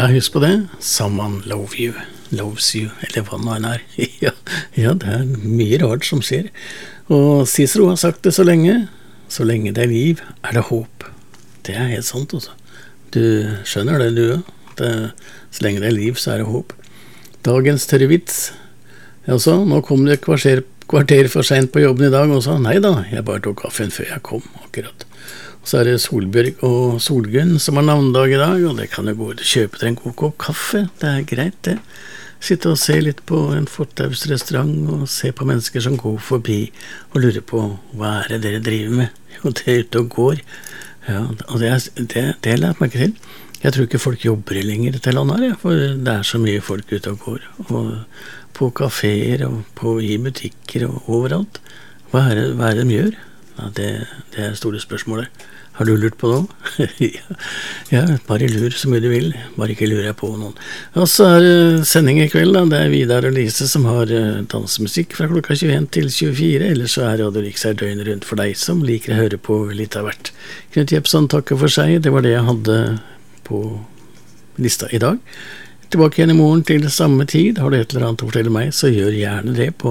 Ja, husk på det. Someone loves you, eller hva nå enn er. Ja, det er mye rart som skjer. Og Cicero har sagt det så lenge det er liv, er det håp. Det er helt sant, altså. Du skjønner det, du, så lenge det er liv, så er det håp. Dagens tørre vits. Altså, nå kom det kvarter for sent på jobben i dag, og sa, nei da, jeg bare tok kaffen før jeg kom, akkurat. Og så er det Solbjørg og Solgunn som har navndag i dag, og det kan jo gå ut og kjøpe deg en god kopp kaffe, det er greit det. Sitte og se litt på en fortausrestaurant og se på mennesker som går forbi og lurer på, hva er det dere driver med? Jo, det er ute og går. Ja, og det har lært meg ikke til. Jeg tror ikke folk jobber lenger til landet her, for det er så mye folk ute og går. Og på kaféer og i butikker og overalt. Hva er det de gjør? Ja, det er store spørsmålet. Har du lurt på noe? Ja, bare lur så mye du vil. Bare ikke lurer jeg på noen. Og så er det sending i kveld, da. Det er Vidar og Lise som har dansemusikk fra klokka 21 til 24. Ellers så er Radio Riks her døgnet rundt for deg som liker å høre på litt av hvert. Knut Jepson takker for seg. Det var det jeg hadde på lista i dag. Tilbake igjen i morgen til samme tid. Har du et eller annet å fortelle meg, så gjør gjerne det på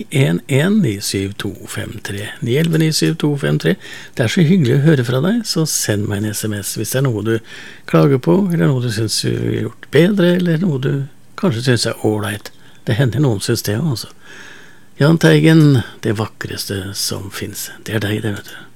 911-97253. 911-97253. Det er så hyggelig å høre fra deg, så send meg en SMS hvis det er noe du klager på, eller noe du synes du har gjort bedre, eller noe du kanskje synes er ålreit. Det hender noen synes det også. Jahn Teigen, det vakreste som finnes. Det er deg, det, vet du.